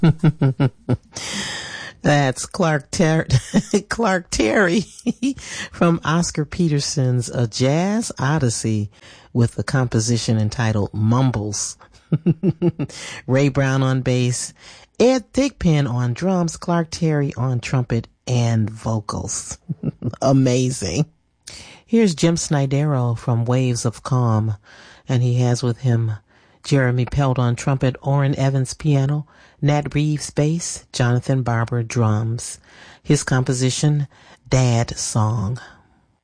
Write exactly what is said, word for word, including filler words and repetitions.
That's Clark Ter- Clark Terry from Oscar Peterson's A Jazz Odyssey with the composition entitled Mumbles. Ray Brown on bass, Ed Thigpen on drums, Clark Terry on trumpet and vocals. Amazing. Here's Jim Snydero from Waves of Calm, and he has with him Jeremy Pelt on trumpet, Orrin Evans piano, Nat Reeves bass, Jonathan Barber drums. His composition, Dad Song.